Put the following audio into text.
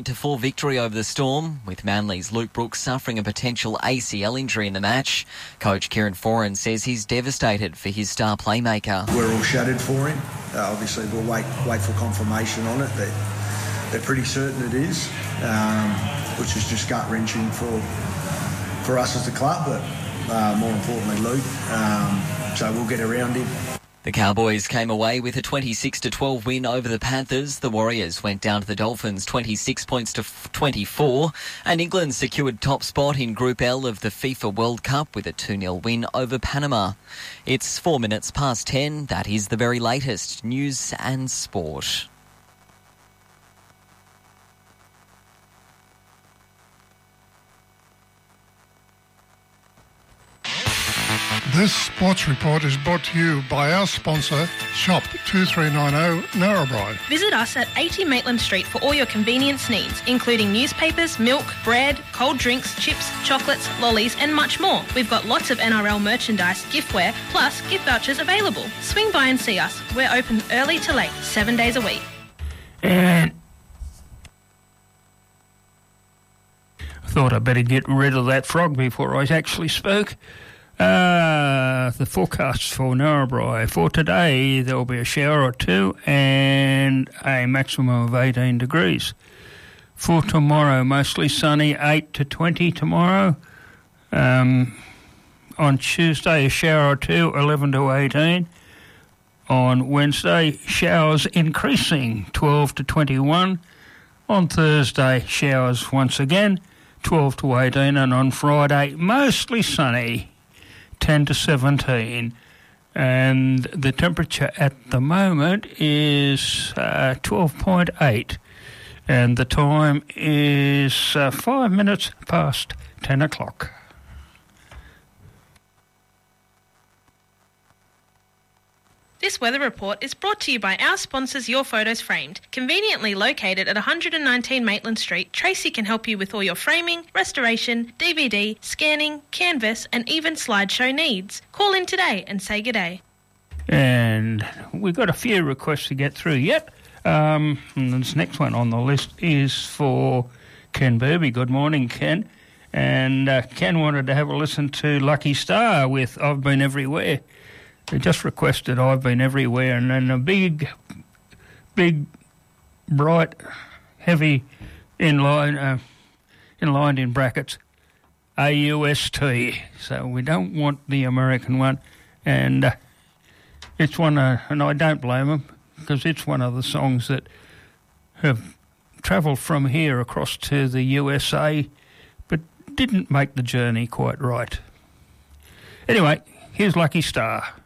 4 victory over the Storm, with Manly's Luke Brooks suffering a potential ACL injury in the match. Coach Kieran Foran says he's devastated for his star playmaker. We're all shattered for him. Obviously, we'll wait for confirmation on it. They're pretty certain it is, which is just gut-wrenching for us as a club, but more importantly, Luke. So we'll get around him. The Cowboys came away with a 26-12 win over the Panthers. The Warriors went down to the Dolphins 26 points to 24. And England secured top spot in Group L of the FIFA World Cup with a 2-0 win over Panama. It's 4 minutes past 10. That is the very latest news and sport. This sports report is brought to you by our sponsor, Shop 2390 Narrabri. Visit us at 80 Maitland Street for all your convenience needs, including newspapers, milk, bread, cold drinks, chips, chocolates, lollies and much more. We've got lots of NRL merchandise, giftware, plus gift vouchers available. Swing by and see us. We're open early to late, 7 days a week. And I thought I'd better get rid of that frog before I actually spoke. The forecast for Narrabri. For today, there will be a shower or two and a maximum of 18 degrees. For tomorrow, mostly sunny, 8 to 20 tomorrow. On Tuesday, a shower or two, 11 to 18. On Wednesday, showers increasing, 12 to 21. On Thursday, showers once again, 12 to 18. And on Friday, mostly sunny, 10 to 17, and the temperature at the moment is 12.8, and the time is 5 minutes past 10 o'clock. This weather report is brought to you by our sponsors Your Photos Framed. Conveniently located at 119 Maitland Street, Tracy can help you with all your framing, restoration, DVD, scanning, canvas and even slideshow needs. Call in today and say good day. And we've got a few requests to get through yet. And this next one on the list is for Ken Burby. Good morning, Ken. And Ken wanted to have a listen to Lucky Star with I've Been Everywhere. They just requested I've Been Everywhere, and then a big, bright, heavy, inlined in brackets, AUST. So we don't want the American one, and it's one, and I don't blame them, because it's one of the songs that have travelled from here across to the USA, but didn't make the journey quite right. Anyway, here's Lucky Star.